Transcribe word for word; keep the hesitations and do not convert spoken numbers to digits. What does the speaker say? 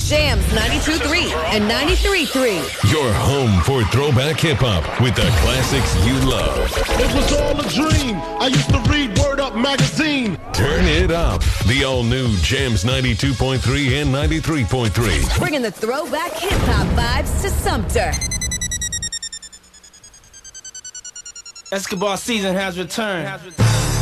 Jams ninety-two point three and ninety-three point three. Your home for throwback hip-hop with the classics you love. It was all a dream. I used to read Word Up magazine. Turn it up. The all-new Jams ninety-two point three and ninety-three point three. Bringing the throwback hip-hop vibes to Sumter. Escobar season has returned.